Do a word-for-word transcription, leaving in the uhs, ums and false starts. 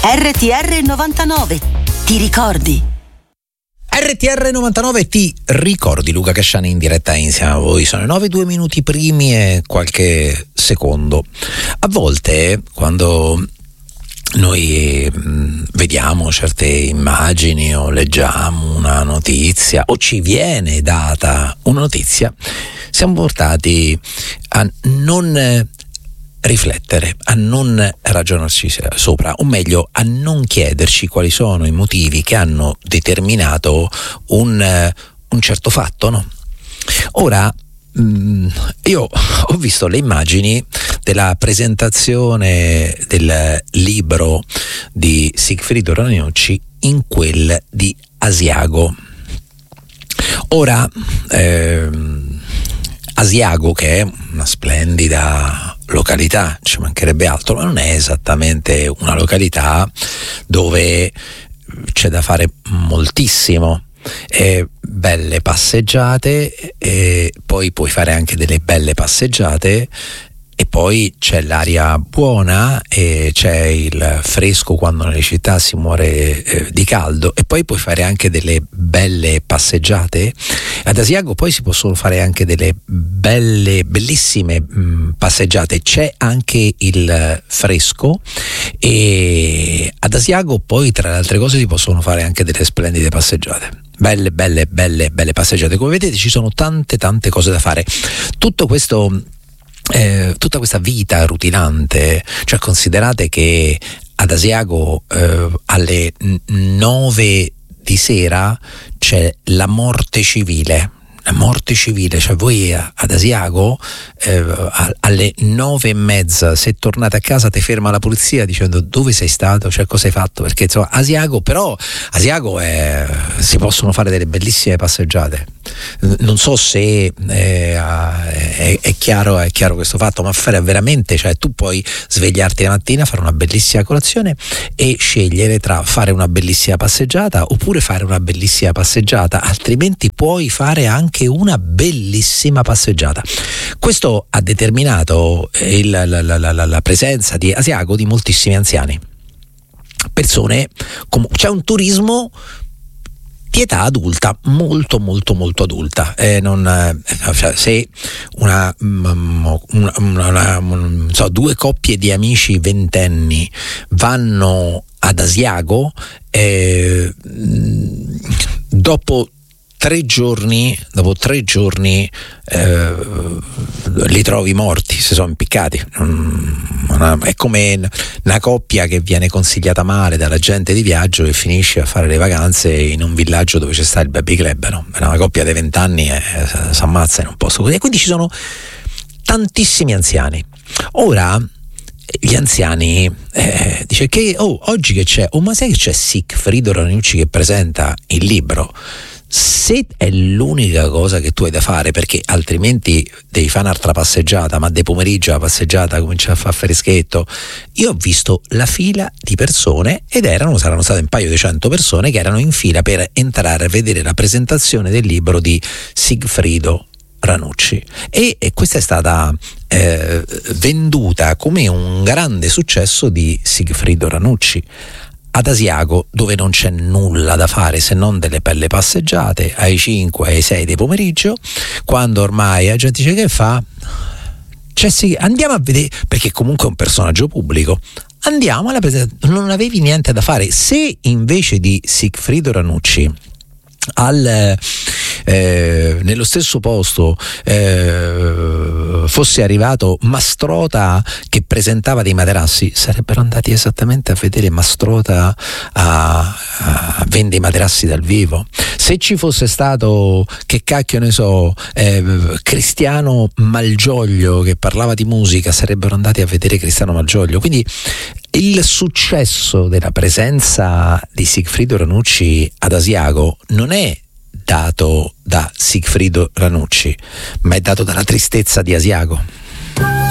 R T R novantanove. Ti ricordi? R T R novantanove, ti ricordi? Luca Casciani in diretta insieme a voi. Sono nove, due minuti primi e qualche secondo. A volte, quando noi mh, vediamo certe immagini o leggiamo una notizia o ci viene data una notizia, siamo portati a non riflettere, a non ragionarci sopra, o meglio a non chiederci quali sono i motivi che hanno determinato un, un certo fatto, no? Ora, mh, io ho visto le immagini della presentazione del libro di Sigfrido Ranucci in quel di Asiago. Ora, ehm, Asiago, che è una splendida località, ci mancherebbe altro, ma non è esattamente una località dove c'è da fare moltissimo. E belle passeggiate, e poi puoi fare anche delle belle passeggiate, e poi c'è l'aria buona e c'è il fresco quando nelle città si muore eh, di caldo, e poi puoi fare anche delle belle passeggiate. Ad Asiago poi si possono fare anche delle belle, bellissime mh, passeggiate, c'è anche il fresco, e ad Asiago poi tra le altre cose si possono fare anche delle splendide passeggiate. Belle, belle, belle, belle passeggiate. Come vedete ci sono tante, tante cose da fare. Tutto questo Eh, tutta questa vita rutilante, cioè considerate che ad Asiago eh, alle nove di sera c'è la morte civile. La morte civile, cioè voi ad Asiago eh, alle nove e mezza, se tornate a casa ti ferma la polizia dicendo dove sei stato, cioè cosa hai fatto, perché insomma Asiago, però Asiago è, si possono fare delle bellissime passeggiate. Non so se eh, è, è chiaro è chiaro questo fatto, ma fare veramente, cioè tu puoi svegliarti la mattina, fare una bellissima colazione e scegliere tra fare una bellissima passeggiata oppure fare una bellissima passeggiata, altrimenti puoi fare anche una bellissima passeggiata. Questo ha determinato il, la, la, la, la presenza di Asiago di moltissimi anziani, persone, com- c'è un turismo di età adulta, molto molto molto adulta. Eh, non, eh, se una, una, una, una, una so, due coppie di amici ventenni vanno ad Asiago, eh, dopo tre giorni, dopo tre giorni eh, li trovi morti, si sono impiccati. È come una coppia che viene consigliata male dalla gente di viaggio e finisce a fare le vacanze in un villaggio dove c'è sta il baby club, no? Una coppia di vent'anni eh, si ammazza in un posto così, e quindi ci sono tantissimi anziani. Ora gli anziani eh, dice che oh, oggi che c'è, oh ma sai che c'è Sigfrido Ranucci che presenta il libro? Se è l'unica cosa che tu hai da fare, perché altrimenti devi fare un'altra passeggiata, ma de pomeriggio la passeggiata comincia a fare freschetto. Io ho visto la fila di persone, ed erano, saranno state un paio di cento persone che erano in fila per entrare a vedere la presentazione del libro di Sigfrido Ranucci, e, e questa è stata eh, venduta come un grande successo di Sigfrido Ranucci. Ad Asiago, dove non c'è nulla da fare se non delle belle passeggiate ai cinque, ai sei di pomeriggio, quando ormai la gente dice che fa? Cioè sì, andiamo a vedere, perché comunque è un personaggio pubblico, andiamo alla presentazione, non avevi niente da fare. Se invece di Sigfrido Ranucci al eh, nello stesso posto eh, fosse arrivato Mastrota che presentava dei materassi, sarebbero andati esattamente a vedere Mastrota a, a vendere i materassi dal vivo. Se ci fosse stato, che cacchio ne so, eh, Cristiano Malgioglio che parlava di musica, sarebbero andati a vedere Cristiano Malgioglio. Quindi il successo della presenza di Sigfrido Ranucci ad Asiago non è dato da Sigfrido Ranucci, ma è dato dalla tristezza di Asiago.